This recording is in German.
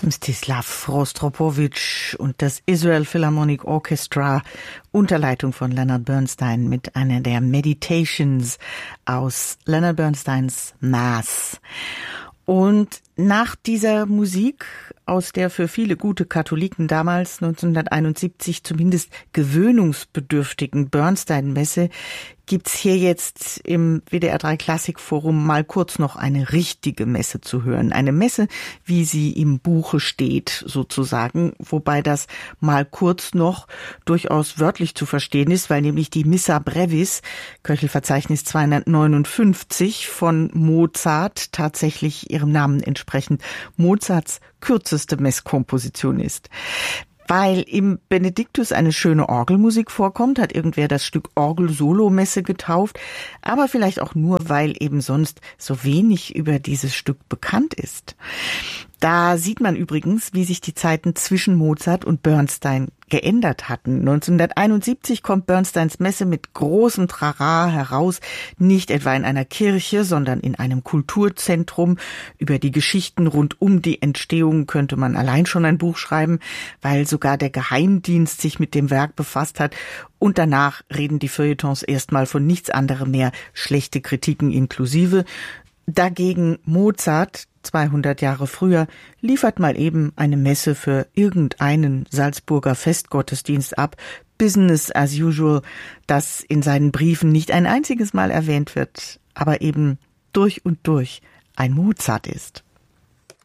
Mstislav Rostropowitsch und das Israel Philharmonic Orchestra unter Leitung von Leonard Bernstein mit einer der Meditations aus Leonard Bernsteins Mass. Und nach dieser Musik aus der für viele gute Katholiken damals 1971 zumindest gewöhnungsbedürftigen Bernstein-Messe gibt's hier jetzt im WDR 3 Klassikforum mal kurz noch eine richtige Messe zu hören. Eine Messe, wie sie im Buche steht, sozusagen, wobei das mal kurz noch durchaus wörtlich zu verstehen ist, weil nämlich die Missa Brevis, Köchelverzeichnis 259 von Mozart, tatsächlich ihrem Namen entsprechend Mozarts kürzeste Messkomposition ist. Weil im Benediktus eine schöne Orgelmusik vorkommt, hat irgendwer das Stück Orgel-Solo-Messe getauft, aber vielleicht auch nur, weil eben sonst so wenig über dieses Stück bekannt ist. Da sieht man übrigens, wie sich die Zeiten zwischen Mozart und Bernstein geändert hatten. 1971 kommt Bernsteins Messe mit großem Trara heraus, nicht etwa in einer Kirche, sondern in einem Kulturzentrum. Über die Geschichten rund um die Entstehung könnte man allein schon ein Buch schreiben, weil sogar der Geheimdienst sich mit dem Werk befasst hat. Und danach reden die Feuilletons erstmal von nichts anderem mehr, schlechte Kritiken inklusive. Dagegen Mozart, 200 Jahre früher, liefert mal eben eine Messe für irgendeinen Salzburger Festgottesdienst ab. Business as usual, das in seinen Briefen nicht ein einziges Mal erwähnt wird, aber eben durch und durch ein Mozart ist.